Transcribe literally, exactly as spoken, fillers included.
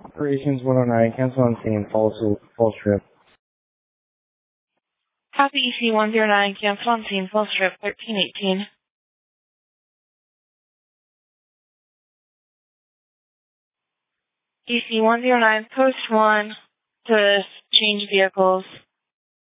Operations one oh nine, cancel on scene, false, false trip. Copy E C one oh nine, cancel on scene, false trip, thirteen eighteen. E C one oh nine, post one to change vehicles.